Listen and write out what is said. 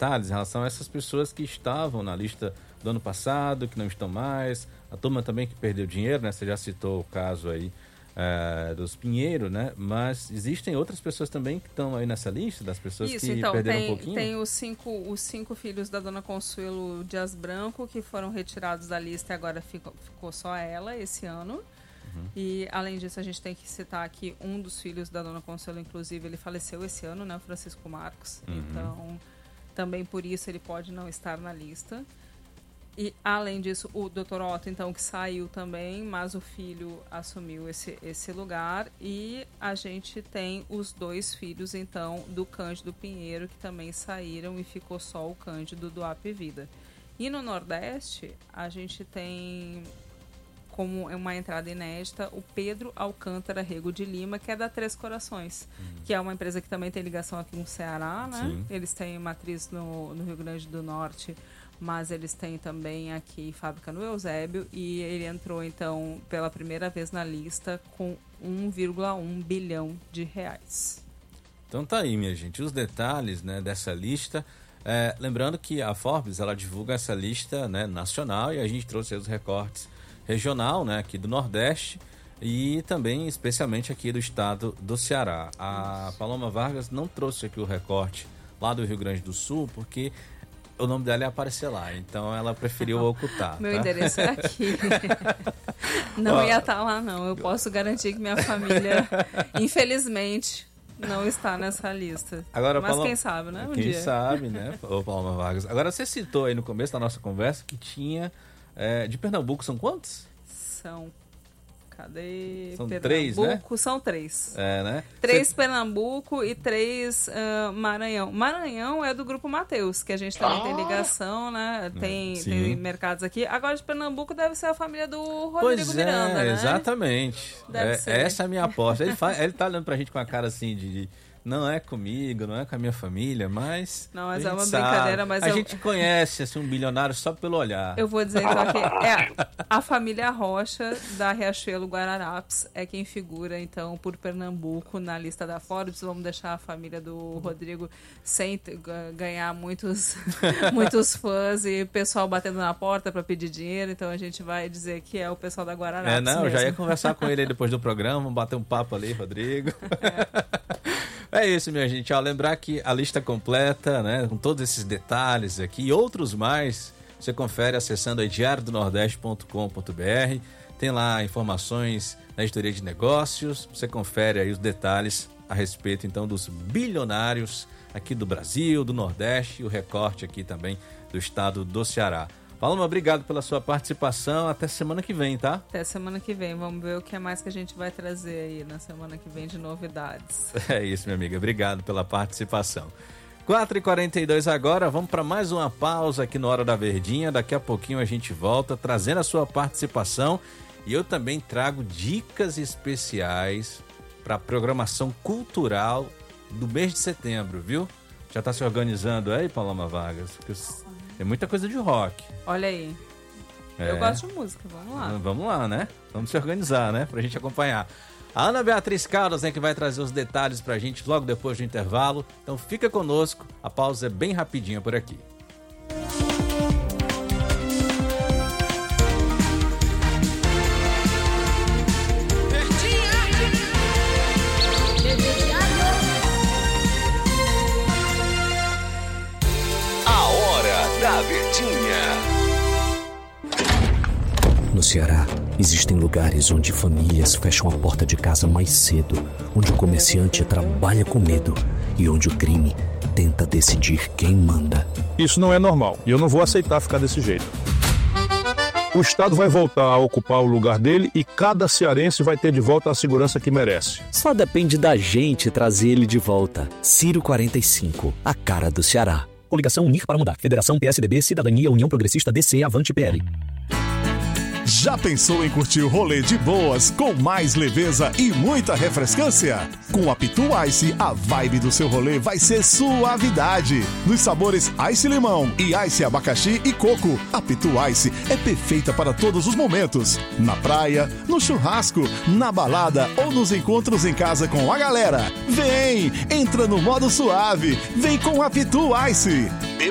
detalhes em relação a essas pessoas que estavam na lista do ano passado, que não estão mais, a turma também que perdeu dinheiro, né? Você já citou o caso aí dos Pinheiro, né? Mas existem outras pessoas também que estão aí nessa lista, das pessoas que perderam um pouquinho? Tem os cinco filhos da dona Consuelo Dias Branco, que foram retirados da lista e agora ficou só ela esse ano. E, além disso, a gente tem que citar aqui um dos filhos da dona Consuelo, inclusive, ele faleceu esse ano, né? O Francisco Marcos. Então, também por isso ele pode não estar na lista. E, além disso, o Dr. Otto, então, que saiu também, mas o filho assumiu esse lugar. E a gente tem os 2 filhos, então, do Cândido Pinheiro, que também saíram e ficou só o Cândido do Apvida. E no Nordeste, a gente tem como uma entrada inédita o Pedro Alcântara Rego de Lima, que é da Três Corações, que é uma empresa que também tem ligação aqui no Ceará, né? Sim. Eles têm matriz no Rio Grande do Norte, mas eles têm também aqui fábrica no Eusébio, e ele entrou, então, pela primeira vez na lista com 1,1 bilhão de reais. Então tá aí, minha gente, os detalhes, né, dessa lista. Lembrando que a Forbes, ela divulga essa lista, né, nacional, e a gente trouxe os recortes regional, né, aqui do Nordeste, e também especialmente aqui do estado do Ceará. A Paloma Vargas não trouxe aqui o recorte lá do Rio Grande do Sul, porque o nome dela ia aparecer lá, então ela preferiu ocultar. Meu endereço é aqui. Não ia estar lá, não. Eu posso garantir que minha família, infelizmente, não está nessa lista. Agora, mas quem sabe, né? Quem sabe, né, ô Paloma Vargas. Agora, você citou aí no começo da nossa conversa que tinha... de Pernambuco são quantos? Cadê? São Pernambuco, 3, né? São 3. Né? 3 Pernambuco e 3 Maranhão. Maranhão é do Grupo Mateus, que a gente também tem ligação, né? Tem mercados aqui. Agora de Pernambuco deve ser a família do Rodrigo Miranda, né? Exatamente. Essa é a minha aposta. Ele tá olhando pra gente com a cara assim de não é comigo, não é com a minha família, mas... Não, mas é uma brincadeira, mas... A gente conhece, assim, um bilionário só pelo olhar. Eu vou dizer então que a família Rocha da Riachuelo Guararapes é quem figura, então, por Pernambuco na lista da Forbes. Vamos deixar a família do Rodrigo sem ganhar muitos fãs e pessoal batendo na porta para pedir dinheiro, então a gente vai dizer que é o pessoal da Guararapes mesmo. Eu já ia conversar com ele aí depois do programa, vamos bater um papo ali, Rodrigo. É isso, minha gente. Lembrar que a lista completa, né, com todos esses detalhes aqui e outros mais, você confere acessando aí diariodonordeste.com.br. Tem lá informações na editoria de negócios. Você confere aí os detalhes a respeito, então, dos bilionários aqui do Brasil, do Nordeste, e o recorte aqui também do estado do Ceará. Paloma, obrigado pela sua participação. Até semana que vem, tá? Até semana que vem. Vamos ver o que é mais que a gente vai trazer aí na semana que vem de novidades. É isso, minha amiga. Obrigado pela participação. 4h42 agora. Vamos para mais uma pausa aqui no Hora da Verdinha. Daqui a pouquinho a gente volta trazendo a sua participação. E eu também trago dicas especiais para a programação cultural do mês de setembro, viu? Já está se organizando aí, Paloma Vargas? Tem muita coisa de rock. Olha aí. Eu gosto de música, vamos lá. Vamos lá, né? Vamos se organizar, né? Pra gente acompanhar. A Ana Beatriz Caldas, né, que vai trazer os detalhes pra gente logo depois do intervalo. Então fica conosco, a pausa é bem rapidinha por aqui. A Hora da Verdinha. No Ceará, existem lugares onde famílias fecham a porta de casa mais cedo, onde o comerciante trabalha com medo e onde o crime tenta decidir quem manda. Isso não é normal e eu não vou aceitar ficar desse jeito. O Estado vai voltar a ocupar o lugar dele e cada cearense vai ter de volta a segurança que merece. Só depende da gente trazer ele de volta. Ciro 45, a cara do Ceará. Coligação Unir para Mudar. Federação PSDB, Cidadania, União Progressista, DC, Avante, PL. Já pensou em curtir o rolê de boas, com mais leveza e muita refrescância? Com a Pitu Ice, a vibe do seu rolê vai ser suavidade. Nos sabores Ice Limão e Ice Abacaxi e Coco, a Pitu Ice é perfeita para todos os momentos. Na praia, no churrasco, na balada ou nos encontros em casa com a galera. Vem, entra no modo suave, vem com a Pitu Ice.